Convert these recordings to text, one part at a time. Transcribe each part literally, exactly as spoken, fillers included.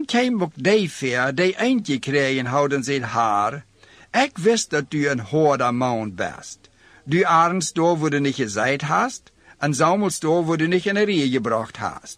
Dan kwam ook die ver, die eindje kregen houden zit haar. Ik wist dat u een hoorder man best. Du arendstoor wo du niet gezaaid hast, en zaumelstoor wo du niet in een rie gebracht hast.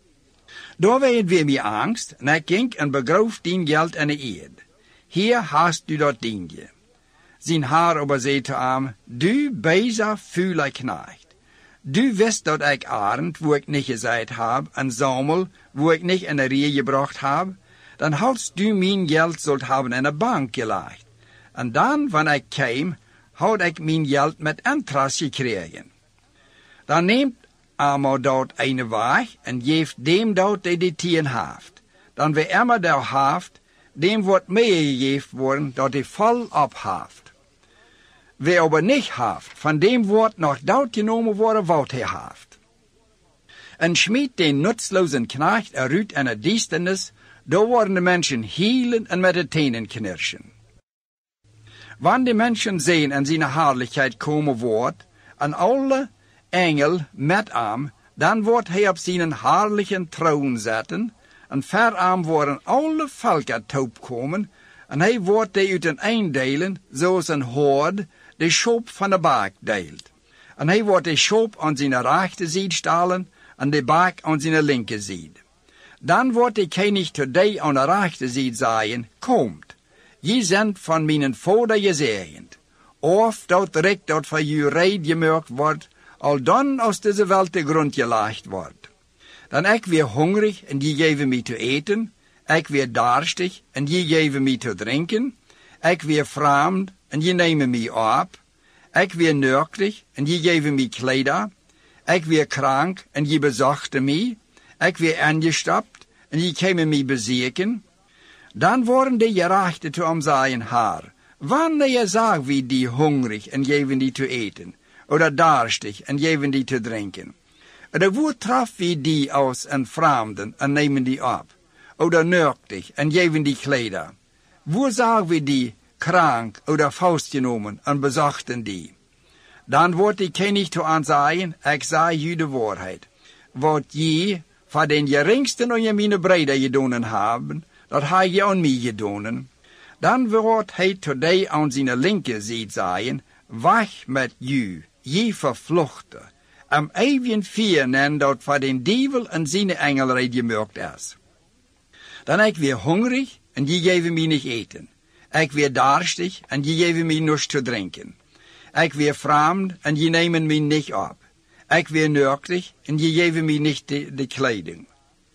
Daar werd weer mij angst, en ik ging en begroof dien geld in de eed. Hier hast du dat dingje. Zijn haar aber zei te hem, du bezer vuile knecht. Du wist dat ik arend, wo ik niet gezaaid heb, en zaumel, wo ik niet in een rie gebracht heb, dan hadst du mijn geld zult hebben in een bank gelegd. En dan, wanneer ik kwam, had ik mijn geld met interest gekregen. Dan neemt Amo dat een weg en geeft dem dat die die tien heeft. Dan wie immer daar heeft, dem wordt meegegeven worden dat hij vol op heeft. Wie aber niet heeft, van dem wordt nog dat genomen worden wat hij heeft. En schmied den nutzlozen knecht eruit in de duisternis, daar worden de mensen hielen en met de tenen knirschen. Wanneer de mensen zien en zijn herrlichheid komen wordt, en alle engel met hem, dan wordt hij op zijn herrlichen troon zetten, en ver hem worden alle volken toop komen, en hij wordt die uit een eindelen, zoals een hoord, de schop van de baak deelt. En hij wordt de schop aan zijn rechterzijde stellen, en de baak aan zijn linkerzijde. Dan wordt de koning tot die aan de rechterzijde zeggen, komt, je zendt van mijn vader gezegend, of dat rek dat voor je reed gemaakt wordt, al dan als deze welt de grond gelegd wordt. Dan ik weer hongerig en die geven mij te eten, ik weer darstig en die geven mij te drinken, ik weer vreemd en die nemen mij op, ik weer nördlich en die geven mij kleider, ik weer krank en die bezochten mij, ik weer angestapt en die komen mij bezieken. Dan worden de gerechten te hem zeggen haar, wanneer zag wie die hongerig en geven die te eten, oder darstig en geven die te drinken. Oder wo traf wie die aus en vreemden en nemen die op, oder nördlich en geven die kleider. Wo zagen we die krank oder vastgenomen en bezochten die. Dan wordt die koning te aan zeggen, ik zei u de waarheid. Wat je voor den geringsten onder mijn breder gedonen hebben, dat hij je aan mij gedonen. Dan wordt hij tot die aan zijn linkerzijde zeggen, weg met u, je vervluchte, am eeuwigen vieren dat voor den duivel en zijn engel reed gemaakt is. Dan ik weer hongerig en die geven mij niet eten. Ik weer darstig en die geven mij niets te drinken. Ik weer vreemd en die nemen mij niet op. Ik weer nördlich en die geven mij niet de, de kleding.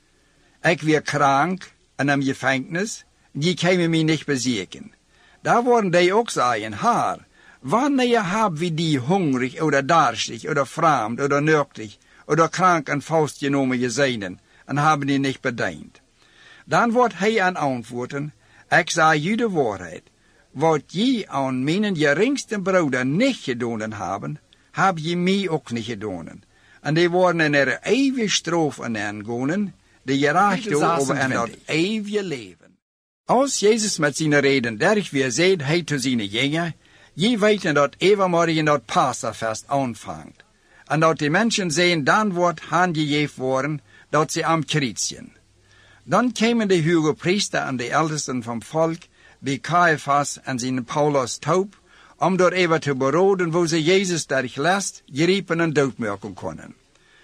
Ik weer krank en am gevangenis, die komen mij niet bezieken. Daar worden die ook zeggen, haar, wanneer hebben we die hongerig oder darstig oder vreemd oder nördlich oder krank en vastgenomen gezien en hebben die niet bediend. Dan wordt hij aan antwoorden, ik zeg u de waarheid. Wat je aan mijn geringste broeder niet gedaan hebben, heb je mij ook niet gedaan. En die worden in er eeuwige straf aan aangaan, de gerechte over en dat eeuwige leven. Als Jezus met zijn reden derg weer zei hij te zijn jingen, je weten dat evenmorgen dat Passafest aanvangt. En dat die mensen zien, dan wordt aangegeven worden dat ze am kruisen. Dan kwamen de hoge priester en de ältesten van volk bij Caiaphas en zijn Paulus toop, om door even te beraden wo ze Jezus derg last, geriepen en doodmaken konden.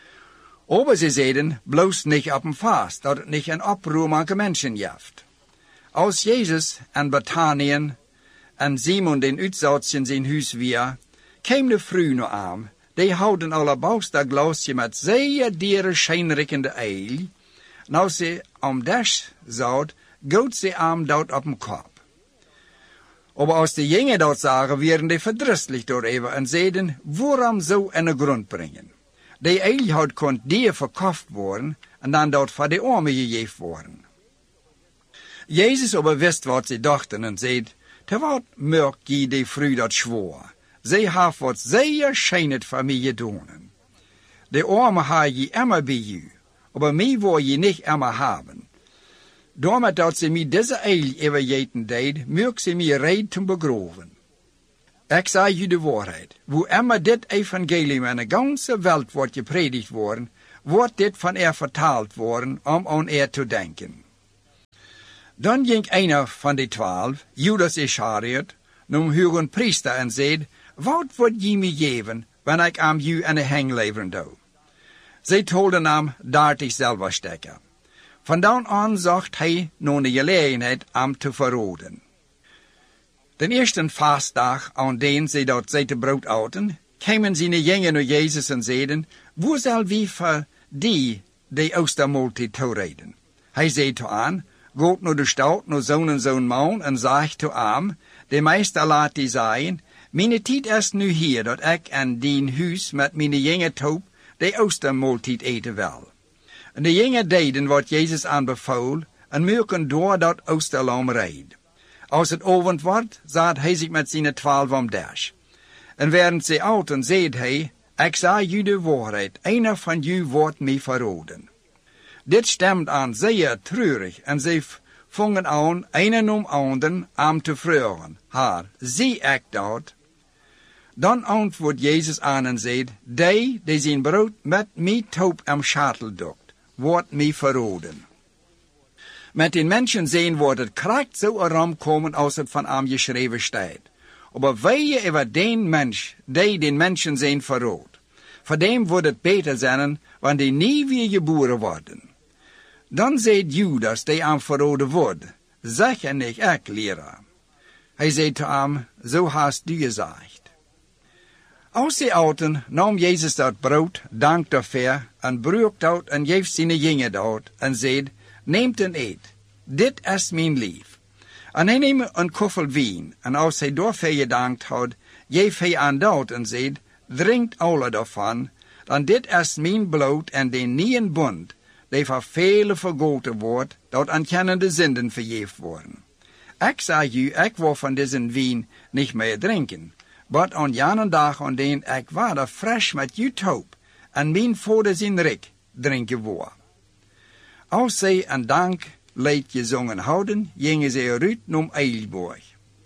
Aber ze zeiden, bloos niet op een vast, dat het niet een oproer maken mensen jaft. Als Jezus en Bethanien en Simon den uitzatsen zijn huis weer, kwam de vrouw naar aan, die houden alabauster glasje met zeer dieren schijnrikkende eil, en als ze om des zout, goot ze aan dat op een kop. Aber als de jongen dat zagen, werden die verdrießlich door even en zeiden, waarom zo in de grond brengen? De eilhout kon die verkocht worden en dan dat voor de armen gegeven worden. Jezus aber wist wat ze dachten en zei, te wat merk je die vrouw dat zwoer? Zij heeft wat zeer schijnend voor mij gedaan. De armen ha je immer bij u, aber mij wil je niet immer hebben. Daarom dat ze mij deze eil overgeten deed, merk ze mij reed te begroven. Ik zeg u de waarheid, wo immer dit evangelium in de ganze wereld wordt gepredigt worden, wordt dit van er vertaald worden om aan er te denken. Dan ging einer van de twaalf, Judas Iscariot, naar hun priester en zei, wat wordt je me geven, wanneer ik aan u aan de heng leveren doe? Zij tolden hem dertig zilverstekken. Van dan aan zocht hij naar de gelegenheid om te verraden. Den eerste vastdag, aan den zij dat zette brood aten, kwamen zijn jongeren naar Jezus en zeiden, waar zal wie voor die de Oostermaaltijd toerijden? Hij zei toe aan, gaat naar de stad, naar zo'n en zo'n man, en zegt toe hem, de meester laat die zeggen, mijn tijd is nu hier, dat ik aan dien huis met mijn jonge toop de Oostermaaltijd eten wil. En de jongen deden wat Jezus aanbevoel, en merken door dat Oosterlam rijdt. Als het avond wordt, zat hij zich met zijn twaalf om dash. En während ze aten, zei hij, ik zei u de waarheid, einer van u wordt mij verraden. Dit stemt aan zeer treurig, en ze vangen aan, een om anderen, om te vragen, haar, zie ik dat? Dan antwoordt Jezus aan en zei, die, die zijn brood met mij toop am schatel dokt, wordt mij verraden. Met den mensen zijn wordt het kracht zo erom komen als het van hem geschreven staat. Maar wij over den mens, die den mensen zijn verraad. Voor dem wordt het beter zijn, wanneer die nie weer geboren worden. Dan zei Judas, die aan verraden wordt, zeg en niet ik, leraar. Hij zei te hem, zo hast du gezegd. Als ze aten, nam Jezus dat brood, dankte daarvoor, en broek dat en geef zijn jongen dat, en zei, neemt en eet, dit is mijn lief. En hij neemt een koffel wien, en als hij daarvoor gedankt had, geef hij aan dat en zei, drinkt alle daarvan, dan dit is mijn bloed en de nieuwe bond, die voor vele vergoten wordt, dat aan kennende zinden vergeefd worden. Ik zeg u, ik wil van deze wien niet meer drinken, maar aan jenen dag aan den ik water fresh met u toop, en mijn vader zijn rik drinken wil. Als zij een dank leed gezongen houden, gingen zij eruit naar Eilborg.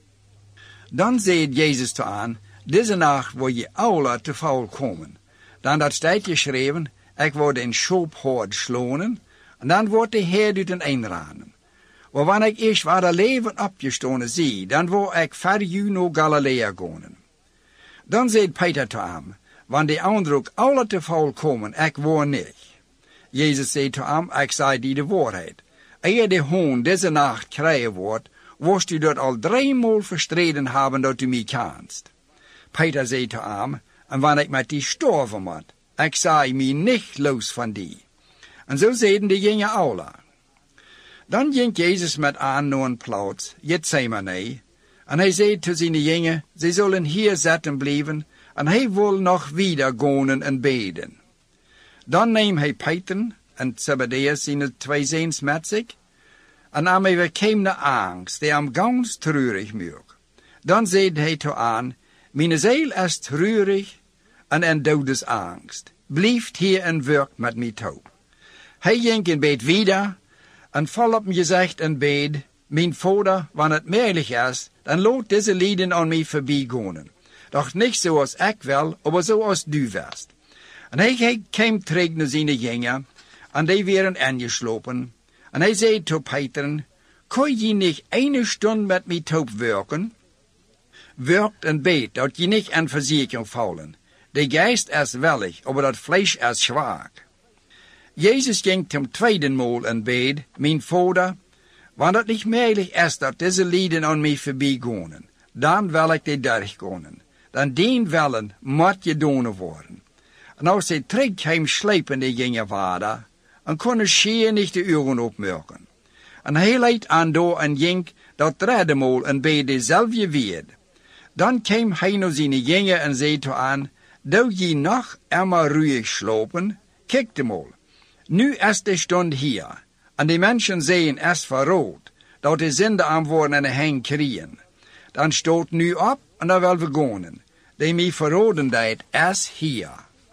Dan zei Jezus te aan, deze nacht wil je alle te val komen. Dan dat staat geschreven, ik word een schoophoord slonen, en dan wordt de Heer uit een einraden. Maar wanneer ik eerst waar de leven opgestonen zie, dan wil ik ver u naar Galilea gaan. Dan zei Peter te hem, wanneer de anderen ook alle te val komen, ik wil niet. Jezus zei te hem, ik zei die de waarheid. Eer de hoon deze nacht krijgen wordt, worst u dat al driemaal verstreden hebben dat u mij kanst. Peter zei te hem, en wanneer ik met die storven moet, ik zei mij niet los van die. En zo zeiden de jongen alle. Dan ging Jezus met aan naar een plaats, Gethsemane, en hij zei te zijn jongen, ze zullen hier zitten blijven, en hij wil nog wieder gaan en beden. Dan neemt hij Peter en Zebedeus zijn twee zoons met zich, en aan mij kwam de angst, die hem gans treurig maakt. Dan zei hij te aan, mijn ziel is treurig en een dodesangst. Blijft hier en werkt met mij toe. Hij ging in bed wieder, en vol op mijn gezicht en bed, mijn vader, wanneer het mogelijk is, dan laat deze lieden aan mij voorbij gaan. Doch niet zoals ik wil, maar zoals du wirst. En hij kwam terug naar zijn jongen, en die werden ingeslopen. En hij zei tot Peter, kun je niet een stund met mij toe werken? Werkt en beet, dat je niet aan verzekering vallen. De geest is willig, maar dat vlees is zwak. Jezus ging ten tweede maal en beet, mijn vader, wanneer het niet mogelijk is dat deze lieden aan mij voorbij gaan, dan wil ik die durchgaan. Dan dien willen moet je doen worden. En als hij terugkwam slepende gingen vader, en kon schier niet de uren opmerken. En hij leid aan door en ging dat derde maal en bij dezelfde weer. Dan kwam hij naar zijn jongen en zei toe aan, doe je nog eenmaal ruhig slopen? Kijk de maal. Nu is de stund hier, en de mensen zijn es verrood, dat de zinde aan worden en de heng kriegen. Dan stoot nu op en dan wil we gaan. De mij verroden deed is hier.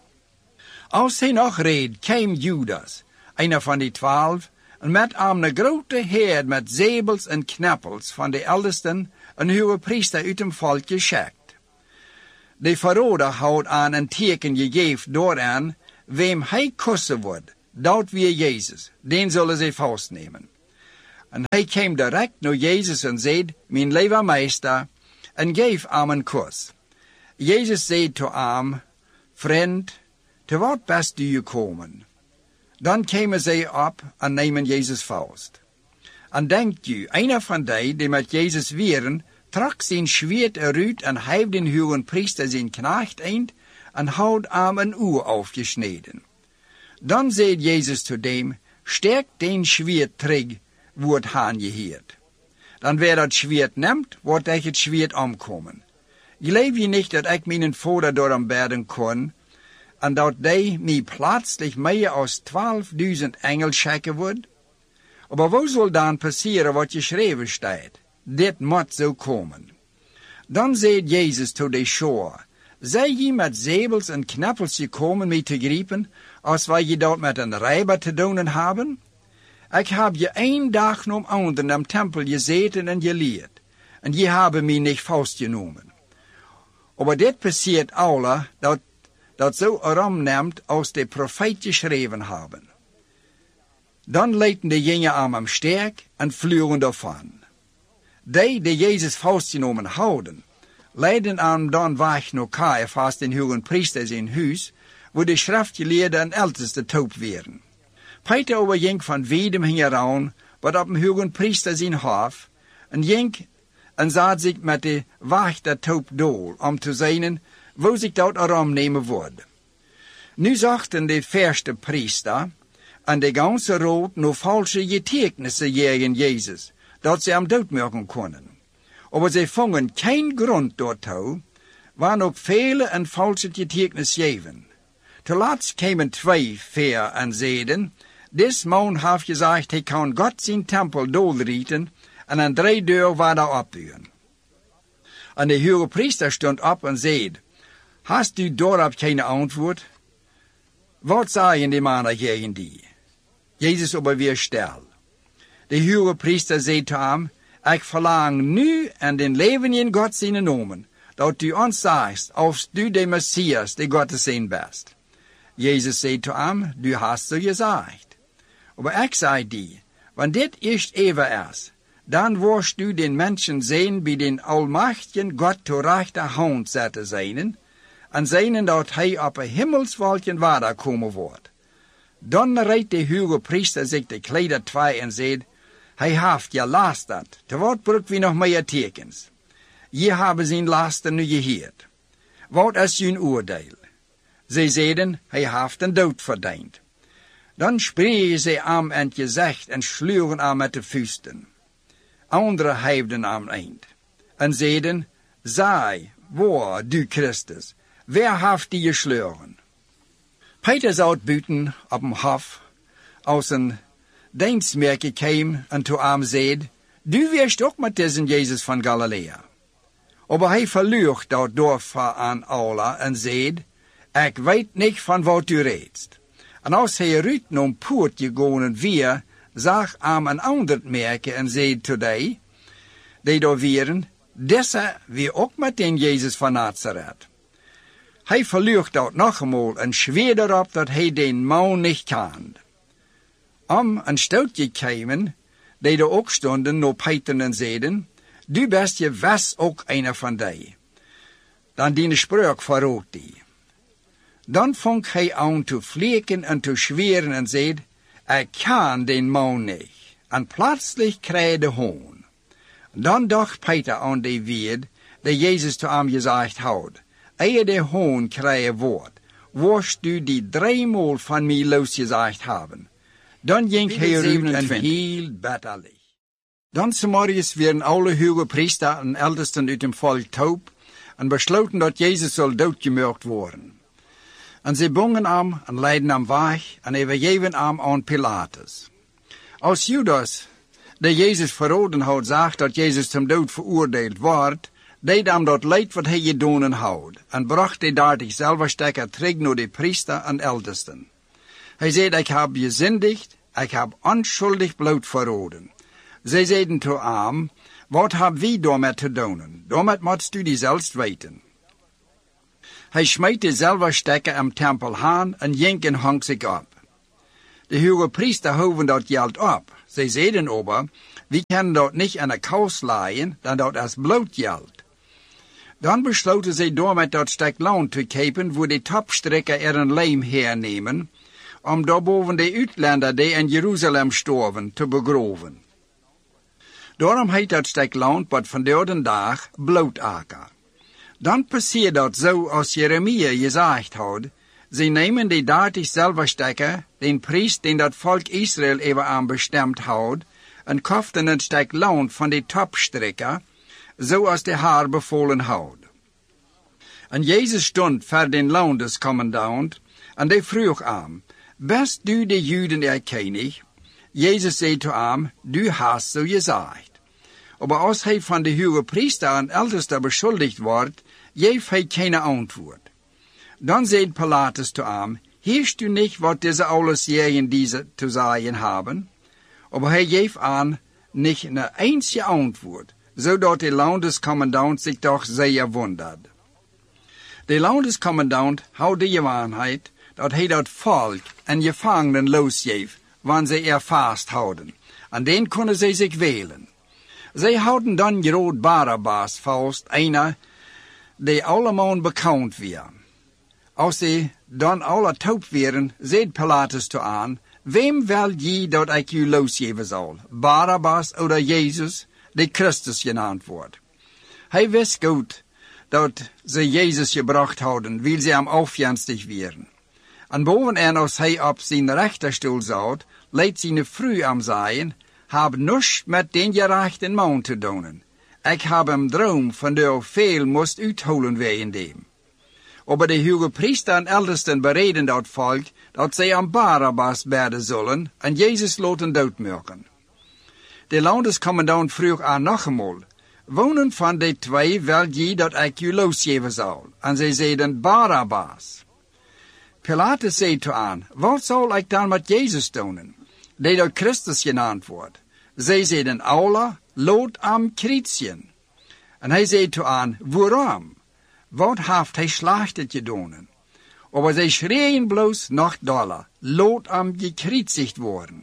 Als hij nog reed, kwam Judas, einer van die twaalf, en met hem een grote herd met zebels en knappels van de eldesten en hoge priester uit hem volk geschikt. De verroder houdt aan een teken gegeven dooraan, wem hij kussen wordt, dat weer Jezus, den zullen ze vastnemen. En hij kwam direct naar Jezus en zei, mijn lieve meester, en geef hem een kus. Jezus zei tot hem, vriend, te wat best u gekomen? Dan kwamen zij op en nemen Jezus vast. En denkt u, einer van die, die met Jezus waren, trok zijn zwaard eruit en heeft den hoge priester zijn knecht eind en had hem een oor afgesneden. Dan zei Jezus tot hem, steek den zwaard terug, wordt haan geheerd. Dan wer dat zwaard neemt, wordt ik het zwaard omkomen. Geloof je niet dat ik mijn vader door hem bidden kon, en dat die mij plötzlich meer als twaalfduizend engel schikken wordt? Maar wat zal dan passeren wat geschreven staat? Dit moet zo komen. Dan zei Jezus tot de schar, zij je met zebels en knappels gekomen mee te griepen, als wij je dat met een rijber te doen hebben? Ik heb je één dag nom anderen am tempel gezeten en geleerd, en je hebben mij niet vastgenomen. Maar dit passiert alle, dat, dat zo erom neemt als de profeet geschreven hebben. Dan leidden de jongen aan hem sterk en vlogen daarvan. Die, die Jezus vastgenomen houden, leidden hem dan weg naar Caiaphas, den hoge priester zijn huis, waar de schriftgeleerden en älteste toop waren. Peter overging van Wedem hing eraan, wat op een hoge priester zijn hof, en ging en zat zich met de wacht der toop door, om te zien, wo zich dat erom nemen wordt. Nu zochten de verste priester en de ganse rood nog valse getekenissen tegen Jezus, dat ze hem doodmaken konden. Maar ze vonden geen grond daartoe, waar ook vele en valse getekenissen geven. Te laatst kwamen twee ver en zeiden, Dis man heeft gezegd, hij kan God zijn tempel doorrieten en een drie deur waar daar opbouwen. En de hoge priester stond op en zei, Hast u daarop geen antwoord? Wat zeggen die mannen tegen die? Jezus aber weer stil. De hoge priester zei tot hem, Ik verlang nu en den leven in God zijn namen, dat u ons zegt, of du de Messias, de God zijn best. Jezus zei tot hem, Du hast zo gezegd. Maar ik zei die, want dit is even is, dan worst du den mensen zijn bij den almachtigen God te rechterhand zetten zijn, en zijn dat hij op een hemelswolkje waarder komen wordt. Dan reed de hoge priester zich de kleider twee en zei, Hij heeft je lasterd, te wat broekt wie nog meer tekens. Je hebben zijn lasten nu geheerd. Wat is zijn oordeel? Zij zeiden, hij heeft een dood verdiend. Dan spreken zij hem in het gezicht en sluwen hem met de vuisten. Anderen heefden hem eind. En zeiden, Zij, waar, du Christus, wer heeft die gesluren? Peter zou het buiten op een hof, aus een dienstmerke kwam en to hem zei, Du wirst ook met deze Jezus van Galilea. Maar hij verloor dat dorp aan alle en zei, Ik weet niet van wat u reedst. En als hij eruit naar poort gegaan weer, zag hem een ander merken en zei tot die, die daar waren, Deze weer ook met den Jezus van Nazareth. Hij verloor dat nog eenmaal en zweer erop dat hij den man niet kende. Om een stootje kwamen, die er ook stonden, naar Peter en zeiden, Du best je was ook einer van die. Dan die spreuk verroot die. Dan vong hij aan te vliegen en te zweren en zei, Ik kan den man niet. En plötzlich kreeg de hoon. Dan dacht Peter aan de woord, die Jezus te hem gezegd had. Eer de hoon krijgen wordt, worst du die driemaal van mij losgezegd hebben. Dan ging hij eruit en hield bitterlich. Dan 's morgens werden alle hoge priester en ältesten uit dem volk taub en besloten dat Jezus zal doodgemoord worden. En ze bongen hem en leidden hem weg en overgeven hem aan Pilatus. Als Judas, die Jezus verraden had, zag dat Jezus ten dood veroordeeld wordt, deed hem dat leid wat hij gedaan had en bracht hij daar zichzelf stekker terug naar de priester en ältesten. Hij zei, ik heb gezündigd, ik heb onschuldig bloed verraden. Zij zeiden tot hem, wat hebben wij daarmee te doen? Daarmee moet u die zelfs weten. Hij smeet de zilverstekker am tempel aan en ging en hang zich op. De hoge priester hoven dat geld op. Zij zeiden aber, wie kunnen dat niet aan de kous laaien, dan dat als bloot geld. Dan besloten zij door met dat stuk land te kopen, wo de topstrekker er een leem hernemen, om daarboven de uitlander die in Jeruzalem storven te begroven. Daarom heet dat stuk land wat vandaag de dag Blootaker. Dan passeert dat zo als Jeremia gezegd had. Ze nemen die dertig zilverstekken, den priest den dat volk Israël even aan bestemd had, en koften een stuk land van de topstrekker, zoals de haar bevolen had. En Jezus stond voor den landescommandant, en die vroeg aan, best du de Juden erkennig? Jezus zei te hem, du hast zo gezegd. Aber als hij van de hoge priester en älteste beschuldigd wordt, geeft hij geen antwoord. Dan zei Pilatus te hem, heerst u niet wat deze alles jegen deze te zeggen hebben? Aber hij geeft aan niet een einzige antwoord, zodat de landescommandant zich toch zeer wondert. De landescommandant houdt de gewaanheid dat hij dat volk en gevangenen losgeeft, wanneer ze er vasthouden, en den kunnen zij zich wählen. Zij houden dan groot Barabbas vast, einer, die allemaal bekend weer. Als ze dan alle taub wären, zei Pilatus te aan, wem wil je dat ik u losgeven zal, Barabbas oder Jezus, die Christus genaamd wordt? Hij wist goed dat ze Jezus gebracht hadden, wil ze hem afjanstig wären. En bovenaan als hij op zijn rechterstoel zat, leidt zijn vrouw am zeggen, heb niets met den gerechten man te doen. Ik heb een droom van der veel moest uitholen wegen dem. Aber de hoge priester en ältesten bereden dat volk, dat zij aan Barabbas berden zullen, en Jezus laten doodmaken. De landescommandant vroeg aan nog eenmaal, wonen van de twee wil je dat ik u losgeven zal? En zij zeiden Barabbas. Pilatus zei toe aan, wat zal ik dan met Jezus doen, die door Christus genaamd wordt? Zij zeiden alla, laat am kruisen. En hij zei toe aan, waarom? Wat heeft hij slachtet gedaan? Aber zij schreeuwen bloos nog doller, laat am gekruisigd worden.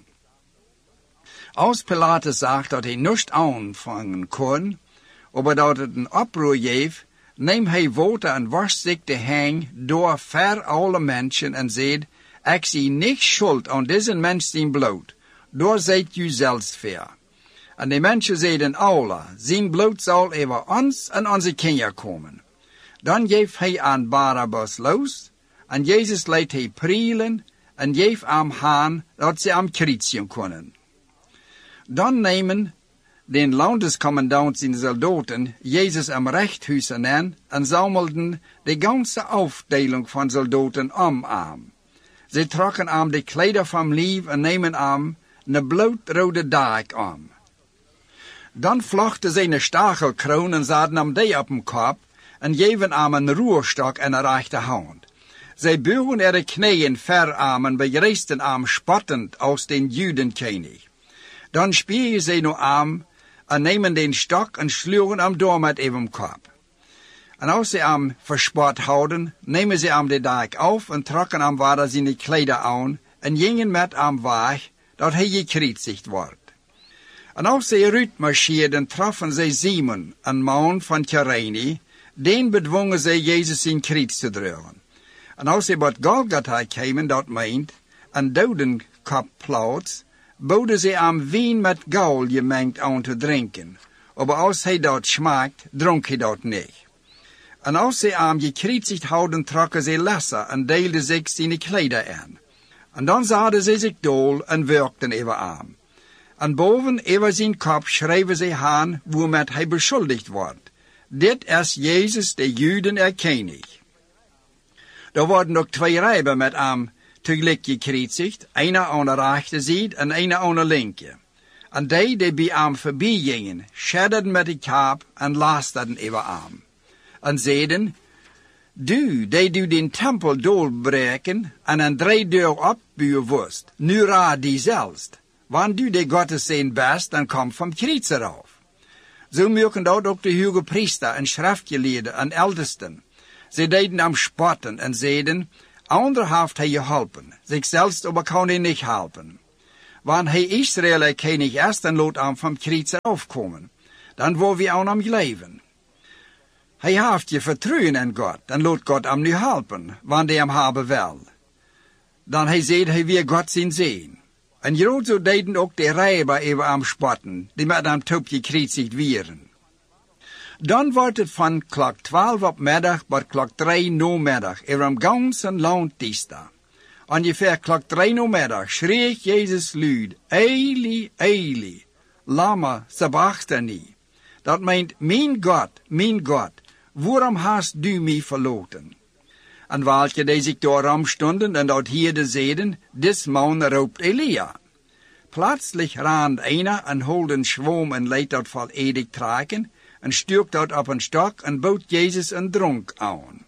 Als Pilatus zegt dat hij niets aanvangen kon, aber dat het een oproer geeft, neemt hij water en wascht zich de hang door ver alle mensen en zegt, ik zie niet schuld aan deze mens zijn bloed, door zijt u zelfs ver. En de mensen zeiden alle, zijn bloed zal over ons en onze kinderen komen. Dan geeft hij aan Barabbas los, en Jezus leidt hij prielen, en geeft hem aan dat ze hem kruisen kunnen. Dan nemen den landescommandant zijn soldaten Jezus am rechthuis aan en zammelden de ganze afdeling van soldaten om hem. Ze trokken hem de kleider van lief en nemen hem een bloedrode daak om. Dan vlochten ze een stachelkroon en zaten hem die op hem kop en geven hem een roerstok en een rechterhand. Zij buigen er de knieën ver hem en begresten hem spottend als den Judenkönig. Dan spiegen ze nu hem en nemen den stok en sluwen hem door met even kop. En als ze hem verspot houden, nemen ze hem de daak af en trokken hem waar zijn kleider aan en gingen met hem weg, dat hij gekruisigd wordt. En als ze eruit marcheerden, troffen ze Simon, een man van Kyrene, den bedwongen ze Jezus in kruis te dragen. En als ze wat Golgotha kwamen, dat meent, een dodenkopplaats, boden ze hem wien met gaul gemengd aan te drinken. Aber als hij dat smaakt, dronk hij dat niet. En als ze hem gekruisigd houden, trokken ze lessen en deelden zich zijn kleider aan. En dan zaten ze zich dol en werkten even aan. En boven over zijn kop schreven ze aan waarmee hij beschuldigd wordt. Dit is Jezus de Juden erkennig. Er worden nog twee rijben met hem tegelijk gekruisigd, einer aan de rechterzijde en einer aan de linker. En die die bij hem voorbij gingen, schedderden met de kap en lasterden over hem. En zeiden, du, die du den tempel doorbreken en een drie deur opbuwen wist, nu raad die zelfst. Wanneer du de Gottes zijn best, dan kom van kruis eraf. Zo merken dat ook de hoge priester en schriftgeleerden en ältesten. Ze deden hem spotten en zeiden, anderen heeft hij geholpen, zichzelf aber kan hij niet helpen. wanneer hij Israël erkennig is, dan laat hem vom kruis afkomen. Dan wil we aan hem leven. Hij heeft je vertrouwen in God, dan laat God hem nu helpen, wanneer hij hem hebben wil. Dan hij zegt, hij weer God zien zien. En Jood zo deden ook de rijber even hem spotten, die met hem top gekruisigd wieren. Dan wordt het van klok twaalf op middag tot klok drie namiddag, over hem ganzen land diesta. Ongeveer klok drie namiddag schreef Jezus luid, Eli, Eli, lama sabachthani. Dat meent, mijn God, mijn God, waarom hast du mij verlaten? En welke die zich daarom stonden en dat hier de zeden, dis man roept Elia. Plötzlich rand einer en holde een schwom en leed dat vol edig traken, en stuurt dat op een stok en bood Jezus een dronk aan.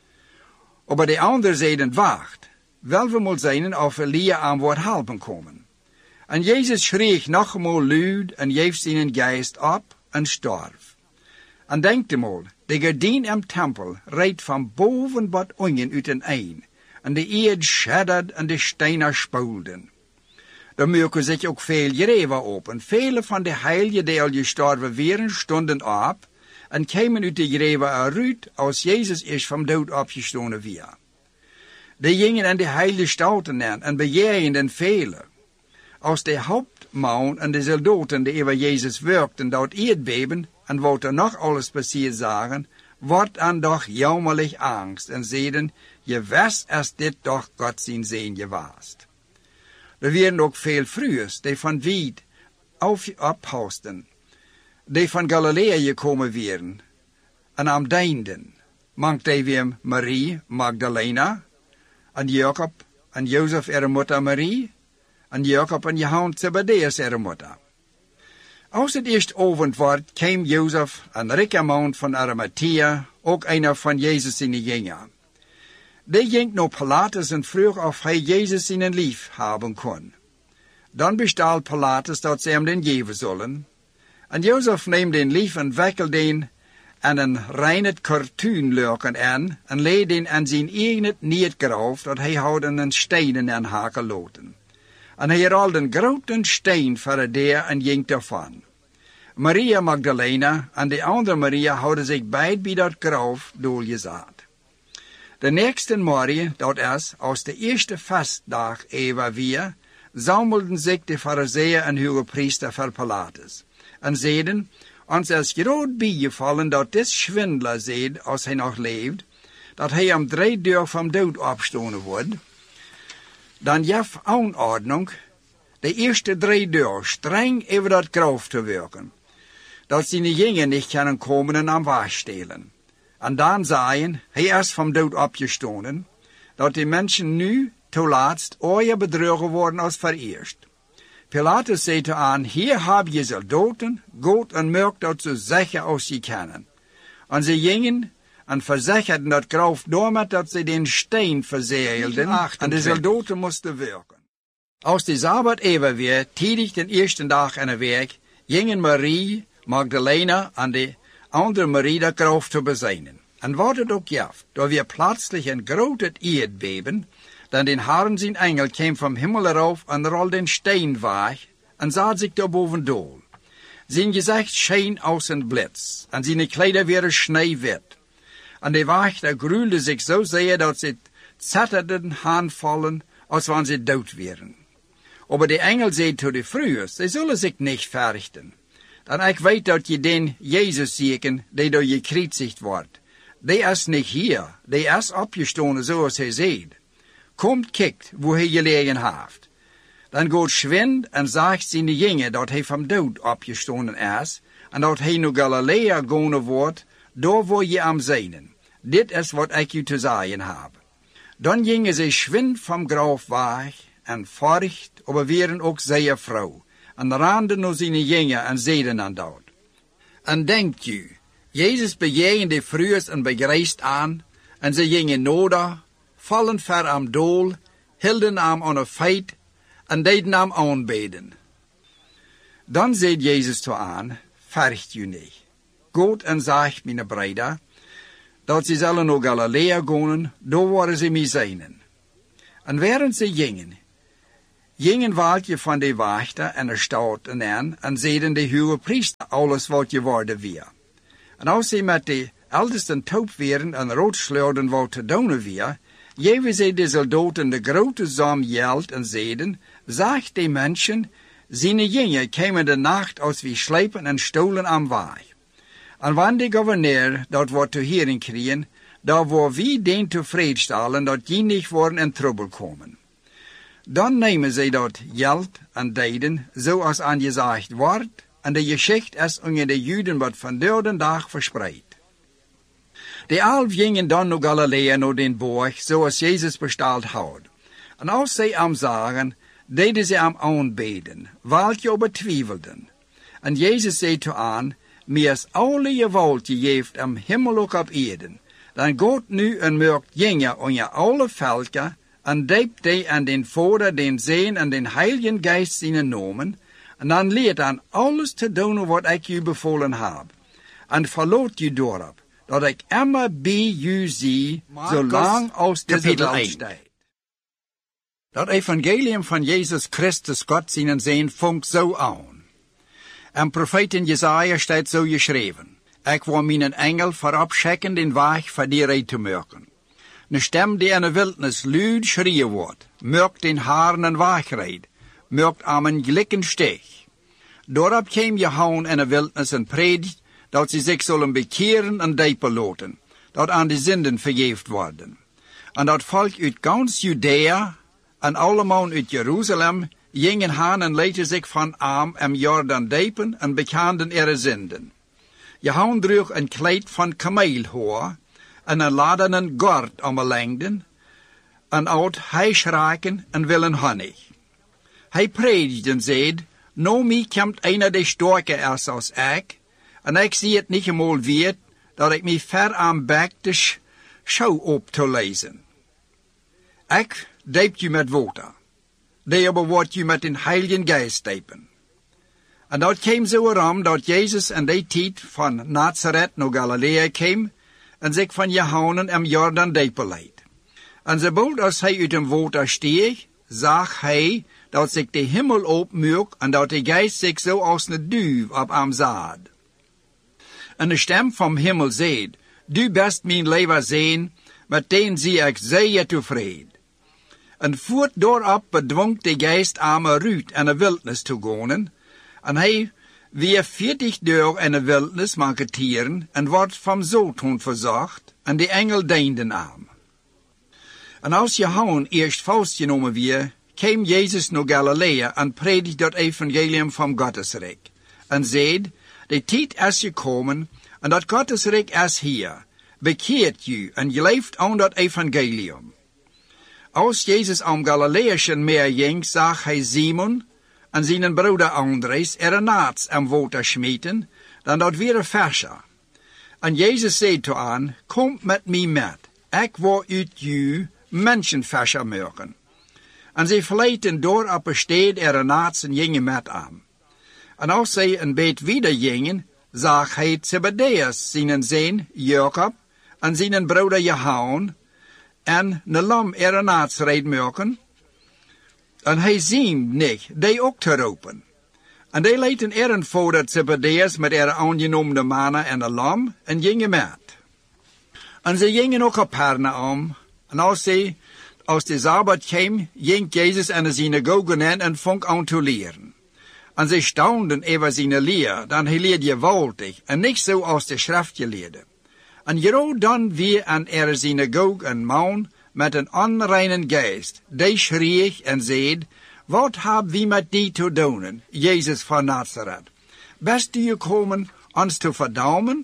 Aber de andere zeiden, wacht, wel we moet zijn of Elia aan wordt helpen komen. En Jezus schreef nog eenmaal luid en geef zijn geest op en storf. En denkt eenmaal, de gordijn im tempel reed van boven wat ongen uit een een, en de eerd schadderd en de stenen spoelden. Er merken zich ook veel greven op, en vele van de heiligen die al gestorven waren, stonden op, en kwamen uit de greven eruit, als Jezus is van dood opgestonden weer. Die gingen aan de heilige stouten aan, en bejeerden vele. Als de hoofdman en de soldaten die over Jezus werkten, dat eerdbeben, en wat er nog alles passiert zagen, wordt dan doch jammerlijk angst, en zeiden, je wist als dit toch God zien zijn gewaast. Er werden ook veel vroegers, die van wiet ophausten, die van Galilea gekomen waren, en am deinden. Mank die weer Marie Magdalena, en Jacob, en Jozef ihre moeder Marie, en Jacob en Johannes Zebedeus ihre moeder. Als het eerst avond wordt, kwam Jozef, een rijke man van Arimathea, ook einer van Jezus in de jingen. Die ging naar Pilatus en vroeg of hij Jezus in een lief hebben kon. Dan bestal Pilatus dat ze hem den geven zullen. En Jozef neemt den lief en wikkelde den en een reinet kartuunlurken aan en leed den aan zijn eigen neergraf dat hij houden een steinen aan haken loten. En hij rolde een grote steen voor de en ging daarvan. Maria Magdalena en de andere Maria houden zich beid bij dat graf doorgezet. De nächste morgen, dat is, als de eerste vastdag even weer, zammelden zich de fariseeën en hogepriester voor Pilatus. En zeiden, ons is groot bijgevallen dat dit schwindler zegt, als hij nog leeft, dat hij om drie dagen van dood opstonden wordt. Dan jaf aanordnung, de eerste drie dagen streng over dat graf te werken, dat zijn jingen niet kunnen komen en aan wegstelen. En dan zeiden, hij is van dood opgestonden, dat die mensen nu, toelaatst, ooit bedrogen worden als vereerst. Pilatus zei te aan, hier heb je soldaten, goed en merk dat ze zeggen als ze kennen. En ze gingen en verzekerden dat graf doormet dat ze den steen verzeilden en de soldaten moesten werken. Als de Sabbat even weer, tiedig den eerste dag in de week, gingen Marie, Magdalena en de andere Marie dat graf te bezijnen. En wat het ook jaft, door weer plötzlich een groot eerdbeben, dan den Herrn zijn engel kwam vom Himmel eraf en rolde den steen weg en zat zich daarboven door. Zijn gezicht scheen als een blitz en zijn kleider werden sneeuwwit. En de wachter gruwelde zich zo zeer dat ze zetterden aanvallen als wanneer ze dood waren. Aber de engel zei tot de vroegers, ze zullen zich niet verrichten. Dan ik weet dat je den Jezus zieken, die door je gekruisigd wordt. Die is niet hier, die is opgestonden zoals hij zei. Komt, kijkt, wo hij gelegen heeft. Dan gaat schwind en zegt zijn jongen dat hij van dood opgestonden is, en dat hij naar Galilea gaan wordt, daar waar je hem zijn. Dit is wat ik u te zeggen heb. Dan gingen ze schwind vom graf weg, en voort, aber waren ook zeer vrouw, en randen naar zijn jongen en zeiden aan dat. En denkt u, Jezus bejegende vroegers en begrijst aan, en ze gingen nodig, vallen ver am dool, hielden am aan een feit, en deden am aanbeden. Dan zei Jezus toe aan, vergt u niet. Goed en zegt, mijn broeder, dat ze zullen naar Galilea gaan, daar worden ze mee zijn. En während ze gingen, Gingen valkje van de wachter en de stouten aan en zeiden de hoge priester alles wat je worden weer. En als ze met de eldesten taub werden en roodschleurden wat te doen weer, geven ze de soldaten de grote som geld en zeiden, zag de mensen, zijn jongen kwamen de nacht als wie slepen en stolen aan weg. En wanneer de gouverneur dat wat te horen kregen, dan wordt wie den tevreden stellen dat die niet worden in trouble komen. Dan nemen zij dat geld en deden, zoals aangezegd wordt, en de geschichte is onder de Juden wat van de dag verspreid. De elf gingen dan naar Galilea naar den borg, zoals Jezus besteld had. En als zij hem zagen, deden ze hem aanbeden, welke betwijfelden. En Jezus zei toe aan, mir is alle gewalt gegeven am hemel ook op aarde. Dan gaat nu en merkt jengen onder alle volken, en diept die aan den Vader, den Zoon en den Heiligen Geist zijn nomen, en dan leert aan alles te doen wat ik u bevolen heb. En verloot u dorp, dat ik immer bij u zie, zolang als de wereld staat. Dat evangelium van Jezus Christus God zijn Zoon vangt zo aan. En profeten Jesaja staat zo geschreven. Ik wil mijn engel voorop schikken den weg voor die reed te maken. Een stem die in de wildnis luid schreeuwen wordt, merkt den haren een weg reed, merkt aan een glikken steeg. Daarop kwam Johannes in de wildnis en predikt dat ze zich zullen bekeren en diepen laten, dat aan de zinden vergeefd worden. En dat volk uit gans Judea en allemaal uit Jeruzalem gingen haan en lieten zich van arm en Jordan diepen en bekenden ihre zinden. Johannes droeg een kleed van kameelhoor en een ladenen gord om de lengden, en oud heischraken en willen honig. Hij predikte en zei, nou mij komt een die sterker is als ik, en ik zie het niet eenmaal weer, dat ik mij ver aan bek de schouw op te lezen. Ik diept u met water, die aber wordt u met een Heiligen Geest diepen. En dat kwam zo erom dat Jezus in die tijd van Nazareth naar Galilea kwam en zich van Johannes en Jordan diepen leid. En zobald als hij uit dem water steeg, zag hij dat zich de hemel opmerk en dat de Geest zich zo als een duif op hem zat. En de stem van hemel zei, du best mijn leven zijn, met den zie ik zeer tevreden. En voort daarop bedwong de Geest hem eruit in de wildnis te gaan, en hij weer veertig dagen in de wildnis marketieren en wordt van zoethond verzocht, en de engel dienden aan. En als Johannes eerst vastgenomen weer, kwam Jezus naar Galilea en predikt dat evangelium van Gottesrijk. En zei, de tijd is gekomen, en dat Gottesrijk is hier. Bekeert u en je leeft aan dat evangelium. Als Jezus aan Galileischen meer ging, zag hij Simon en zijn broeder Andres er naast aan water schmieten, dan dat weer verser. En Jezus zei toe aan, kom met mij met, ik wil uit u mensenverser maken. En zij verlieten door op een stad er naast en gingen met hem. En als zij een beetje wieder gingen, zag hij Zebedeus, zijn zoon Jacob, en zijn broeder Johannes, en een lam er naast rijden maken. En hij ziet niet, die ook te roepen. En die lieten er voor dat Zebedeus met er aangenomen mannen en een lam, en gingen met. En ze gingen ook op Capernaum, en als ze, als de Sabbat kwam, ging Jezus in de synagoge in en vong aan te leren. En ze staunden over zijn leer, dan hij leerde gewaltig, en niet zo als de schriftje leerde. En juist dan weer aan er synagoge een man met een onreinen geest, die schreef en zei, wat heb wie met die te doen, Jezus van Nazareth? Best u gekomen ons te verdammen?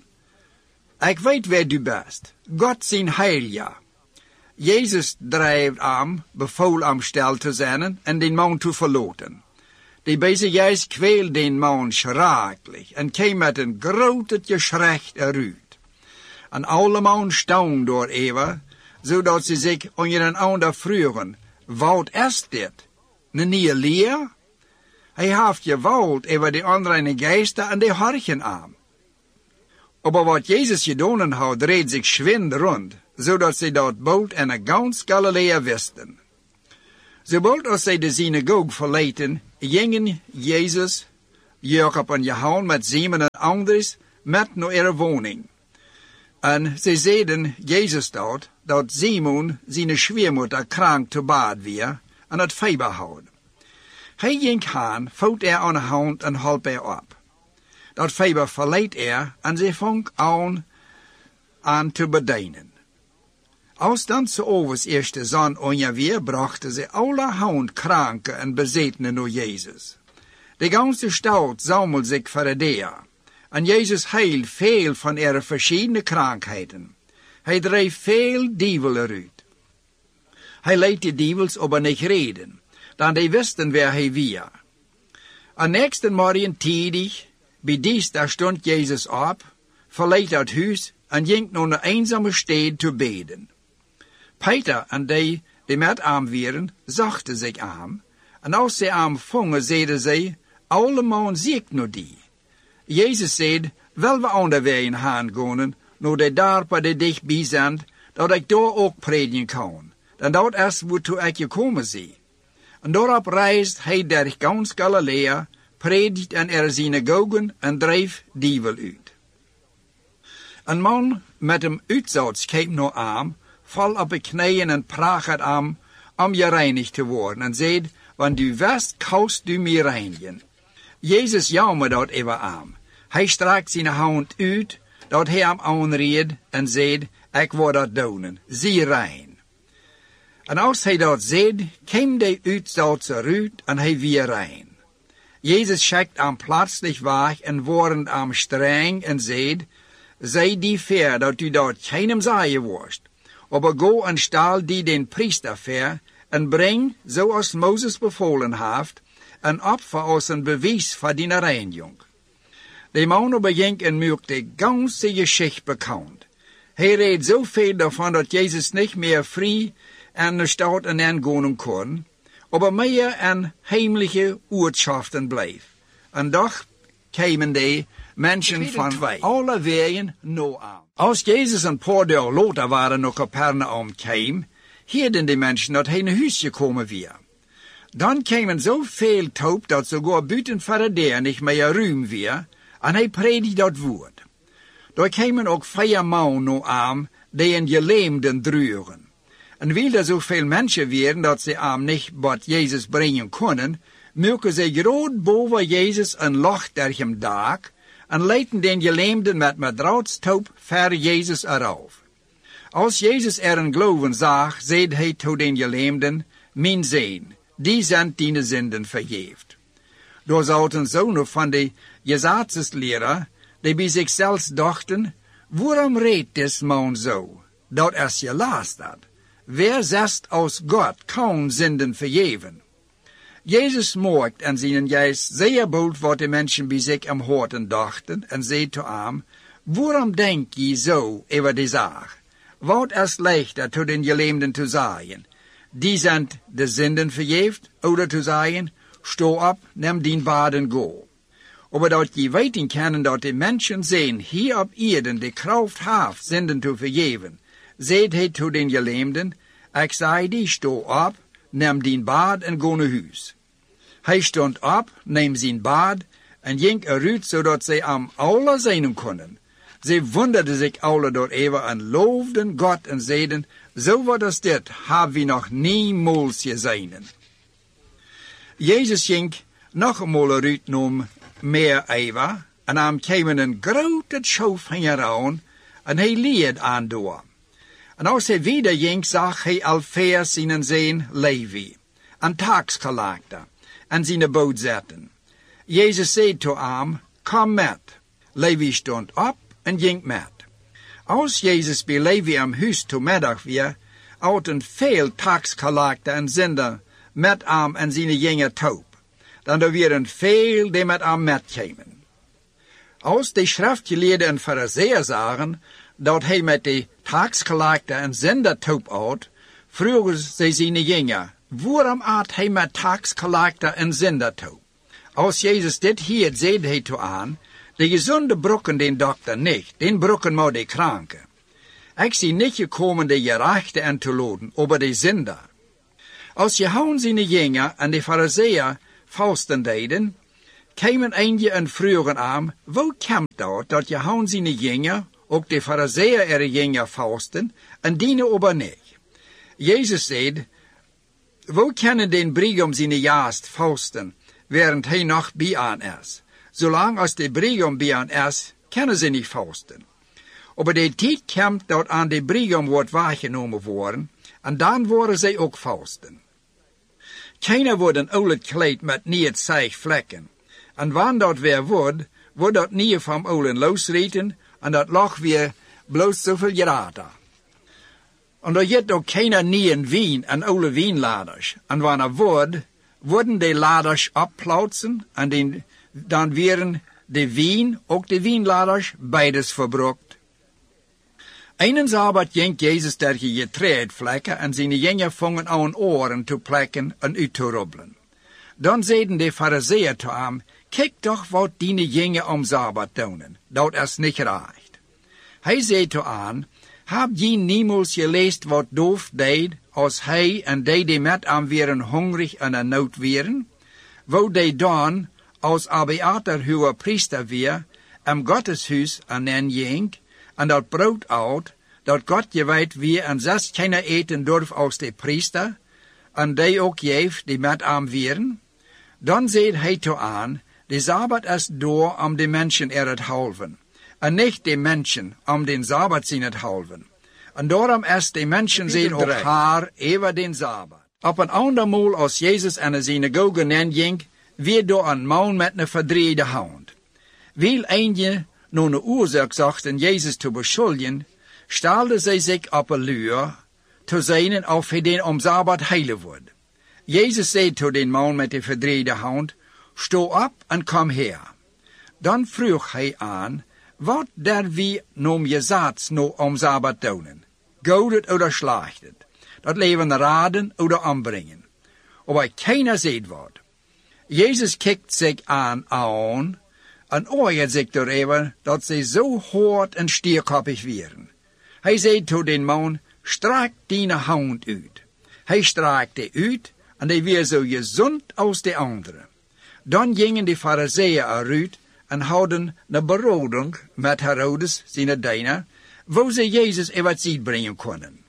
Ik weet wie du bent, God zijn heilige. Jezus drijft aan, bevoel hem stil te zijn en den man te verlaten. De beze geest kweel den man schrakelijk en kwam met een grote geschrecht eruit. En alle man staun door even, zodat ze zich onder een ander vroegen, wat is dit? Een nieuwe leer? Hij heeft geweld over de andere geesten en de harken aan. Maar wat Jezus gedaan had, dreed zich schwind rond, zodat ze dat boot in een gans Galilea wisten. Sobald als zij de synagoge verlieten, gingen Jezus, Jacob en Johannes met Simon en anderen met naar ihre woning. En zij zeiden Jezus dat, dat Simon zijn schwiemoeder krank te bad weer en het feber had. Hij ging aan, voet er aan de hand en hielp er op. Dat feber verleed er en zij vong aan, aan te bedijnen. Als dan ze overs eerste zon ongeveer brachten ze allerhand kranke en bezetenen naar Jezus. De ganze stad sammelde zich voor de en Jezus heilt veel van ihre verschillende krankheden. Hij dreef veel dievelen eruit. Hij liet de dievels aber niet reden, dan die wisten wer hij was. Am nächsten morgen tidig, bij dienst stond Jezus op, verliet het huis en ging naar een eenzame stad te beden. Peter en die die met hem waren, zachten zich aan, en als ze hem vongen, zeiden zij, allemaal zie ik naar die. Jezus zei, wel we onderweg gaan gaan, naar de dorpen die dichtbij zijn, dat ik daar ook prediken kan, dan dat is waartoe ik gekomen zie. En daarop reist hij door gans Galilea, predikt in er synagogen en dreef dievel uit. Een man met hem uitzouts keek naar hem, val op de knieën en praat hem om gereinigd te worden en zei, want du west, kaust du mij reinigen. Jezus jammerde dat over hem. Hij strak zijn hand uit, dat hij hem aanreed en zei, ik word dat doen, zie rein. En als hij dat zei, kwam de uitzouts eruit en hij weer rein. Jezus schickt hem plötzlich weg en wordend hem streng en zei, zij die ver dat u dat keinem zeggen worst, aber go en stal die den priester ver en breng, zoals Mozes bevolen heeft, een opfer als een bewijs voor die reiniging. De man beging en maakte de ganze Geschichte bekend. Hij reed zoveel daarvan dat Jezus niet meer vrij en de stad en aangaan kon, aber meer en heimliche oortschaften bleef. En doch kwamen die mensen van alle wegen naar aan. Als Jezus een paar dagen later waren naar Capernaum kwam, hielden de mensen dat hij naar huis gekomen was. Dan kwamen zoveel taub dat sogar buiten voor de deur niet meer ruim was, en hij predikte dat woord. Daar kwamen ook vier mannen naar aan, die een gelähmden droegen. En weil er zoveel mensen waren dat ze hem niet wat Jezus brengen konden, maakten ze groot boven Jezus een loch door hem dak, en leidden den gelähmden met madrautstaub ver Jezus eraf. Als Jezus er een geloven zag, zei hij tot den gelähmden, mijn zoon, die zijn dine zinden vergeeft. Door zouden zonen van de Gesetzeslehrer, die bij zichzelf dachten, waarom redt des man zo? Dat is je last dat. Wer zegt als God kan zinden vergeven? Jezus maakt en zijn geest zeer bold wat de mensen bij zich am horten dachten en zei te hem, waarom denk je zo over die zaak? Wat is leichter tot den gelähmden te zeggen? Die zijn de zinden vergeeft, oder te zeggen, sto op, neem dien baden go. Aber dat je weten kunnen dat de mensen zijn hier op Erden de kracht heeft zinden te vergeven, zei hij tot den gelähmden, ik zei die, sto op, neem dien bad en go naar huis. Hij stond op, neem zijn bad en ging eruit, zodat zij hem alle zien konden. Zij wonderden zich alle daarover en loofden God en zeiden, zo wat als dit hebben we nog niemals gezien. Jezus ging nog eenmaal eruit naar meer over en hem kwam een grote schoofhanger aan en hij leed aan door. En als hij wieder ging, zag hij alweer zijn zoon Levi, een taxcollector, en zijn boot zetten. Jezus zei tot hem, kom met. Levi stond op en ging met. Als Jezus bij Levi am huis te middag was, ouden veel taxcollector en zender met hem en zijn jonge taub. Dan er waren veel die met hem metkwamen. Als de schriftgeleerden en fariseer zagen dat hij met de taxcollector en zender taub had, vroegen ze zijn jongen, waarom at hij met taxcollector en zender taub? Als Jezus dit hier zei hij toe aan, de gezonde brokken den dokter niet, den brokken maar de kranke. Ik zie niet gekomen de gerechte en te loden, aber de zinder. Als Johannes zijn jünger en de Fariseeën fasten deden, kwamen eentje en vroegen aan, hoe komt dat dat Johannes zijn jünger, ook de Fariseeën er jünger fasten, en dienen aber niet? Jezus zei, hoe kunnen den brigom zijn jaast fasten, während hij nog bij aan is? Zolang als de brigom bij aan is, kunnen ze niet fasten. Aber de tijd komt dat aan de brigom wordt waargenomen worden, en dan worden zij ook fasten. Keiner wordt een oude kleed met niet zeig vlekken. En wanneer dat weer wordt, wordt dat niet van oude losrieten, en dat lag weer bloos zoveel jaren. En er jet ook keiner nieuwe wien en oude wienladers. En wanneer wordt, worden de laders opplautsen, en den, dan werden de wien, ook de wienladers, beides verbruikt. Einen Sabbat ging Jezus tegen getreedvlekken en zijn jünger vangen aan oren te plekken en uit te rubbelen. Dan zeiden de Fariseeën te hem, kijk toch wat die jünger om Sabbat doen, dat is niet recht. Hij zei te aan, heb je niemals geleest wat doof deed, als hij en die die met hem waren hongrig en in nood waren? Wo die dan, als Abiatar hoge priester weer, am Gotteshuis aan hen ging, en dat brood uit, dat God je weet wie en zelfs keiner eten durf als de priester, en die ook jeef die met hem waren, dan zei hij toe aan, de Sabbat is door om de mensen er het helpen, en niet de mensen om den Sabbat zien het helpen. En daarom is de mensen zijn ook haar over den Sabbat. Op een ander maal als Jezus aan de synagoge nen ging, weer door een man met een verdreide hand. Wil eentje nu een oorzaak zochten Jezus te beschuldigen, stelde zij zich op een luur, te zijn of hij den om Sabbat heilen wordt. Jezus zei tot den man met de verdreide hand, sto op en kom her. Dan vroeg hij aan, wat der wie noem je zaad nou om Sabbat doen? Goudet oder slachtet? Dat leven raden oder aanbrengen? Maar keiner zei wat. Jezus kijkt zich aan aan, en oordeelt zich erover dat zij zo hard en stierkoppig waren. Hij zei tot den man, strak die hand uit. Hij strakte uit, en hij weer zo gezond als de andere. Dan gingen de Fariseeën eruit en hadden een beroding met Herodes, zijn dienaar, wo ze Jezus in wat ziet brengen konden.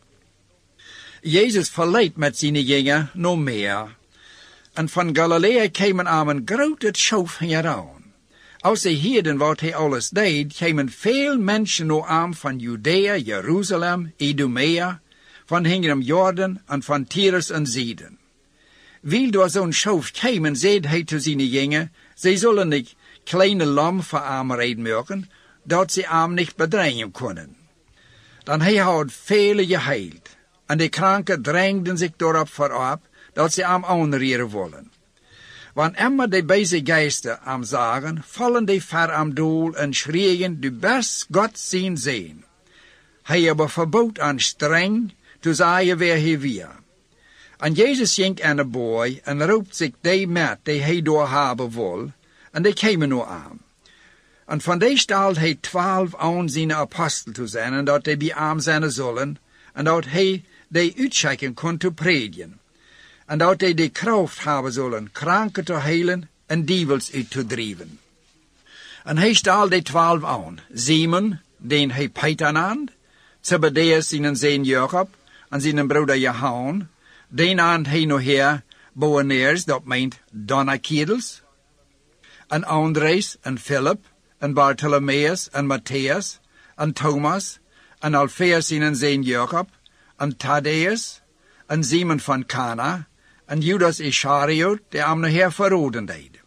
Jezus verleidt met zijn jünger nog meer. En van Galilea kwamen aan een grote schoof hieraan. Als ze hielden wat hij alles deed, kwamen veel mensen nog aan van Judea, Jeruzalem, Idumea, van Hingram Jordan en van Tyrus en Sidon. Wil door zo'n schoof kwamen, zei hij te zijn jünger, zij zullen niet kleine lam voor hem rijden maken, dat ze hem niet bedreigen kunnen. Dan hij had vele geheild, en de kranken drängden zich daarop voorop, dat ze hem aanreren willen. Wanneer immer de böse Geister am zagen, vallen die ver am doel en schreeuwen, du best God zien zijn. Hij aber verbood aan streng, te zeggen wer hij weer. En Jezus ging aan de boy en roept zich die met die hij door hebben wil, en die kwamen nu aan. En van die stelde hij twaalf aan zijn apostel te zijn, en dat die bij hem zijn zullen, en dat hij die uitschikken kon te predigen. En dat hij de kracht hebben zullen kranken te heilen en dievels uit te drijven. En hij stelde de twaalf aan, Simon, den hij Peter naamde, Zebedeus zijn zoon Jacob, en zijn broeder Johan, den naamde hij nog her Boanerges, dat meent Donnerkedels, en Andres, en Philip, en Bartholomeus, en Matthäus, en Thomas, en Alphaeus zijn zoon Jacob, en Thaddeus, en Simon van Cana, en Judas Iscariot, die hem nachher verroden deed.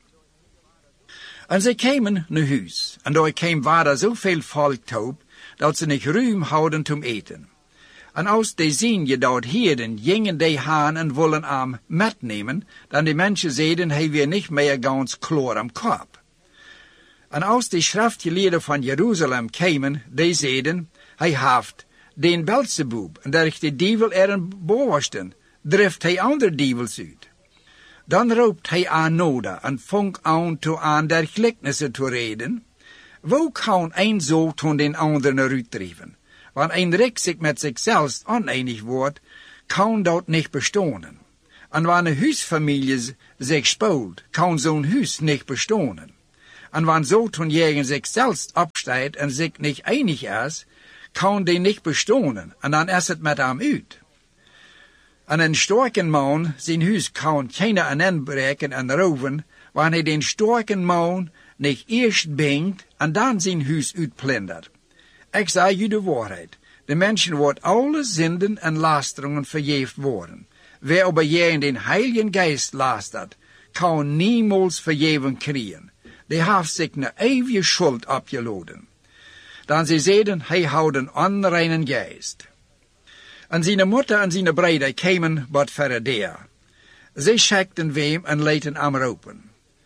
En zij kwamen naar huis, en daar kwam vader zoveel volk toe, dat ze niet ruim houden om eten. En als die zien je dat hielden, gingen die haan en willen hem metnemen, dan die mensen zeiden, hij weer niet meer ganz klaar am kop. En als die schriftgeleerden van Jeruzalem kwamen, die zeiden, hij heeft den Belzebub, en dat de dievel er een boorsten, drift hij andere dievels uit. Dan roept hij aan Noda en vangt aan toe aan der gelijkenissen te reden. Wo kan een zo toen den anderen uitdrijven? Want een rijk zich met zichzelf oneinig wordt, kan dat niet bestaan. En wanneer huisfamilie zich speelt, kan zo'n huis niet bestaan. En wanneer zo toen jegen zich zelfs opstaat en zich niet einig is, kan die niet bestaan, en dan is het met hem uit. En een sterke man, zijn huis kan keiner aan inbreken en roven, wanneer hij den sterke man niet eerst bindt en dan zijn huis uitplundert. Ik zeg je de waarheid, de mensen wordt alle zinden en lasteringen vergeefd worden. Wie over jij in den Heiligen Geest lastert, kan niemals vergeven krijgen. Die heeft zich een eeuwige schuld opgeladen. Dan ze zeiden, hij houdt een onreinen geest. En zijn moeder en zijn broeder kwamen wat verder daar. Zij schikten hem en lieten hem roepen.